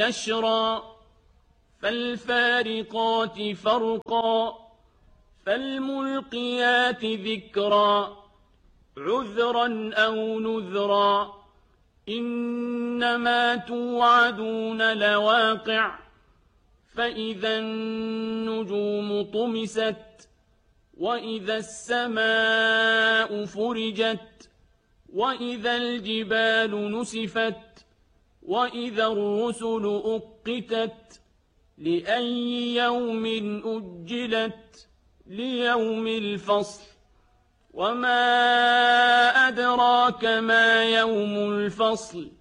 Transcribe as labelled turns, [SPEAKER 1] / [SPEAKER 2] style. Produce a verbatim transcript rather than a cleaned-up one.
[SPEAKER 1] نشرا فالفارقات فرقا فالملقيات ذكرا عذرا أو نذرا إنما توعدون لواقع فإذا النجوم طمست وإذا السماء فرجت وإذا الجبال نسفت وإذا الرسل أقتت لأي يوم أجلت ليوم الفصل وما أدراك ما يوم الفصل